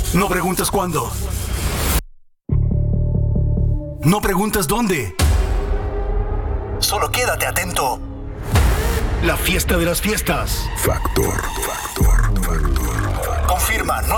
No preguntas cuándo. No preguntas dónde. Solo quédate atento. La fiesta de las fiestas. Factor. Confirma, no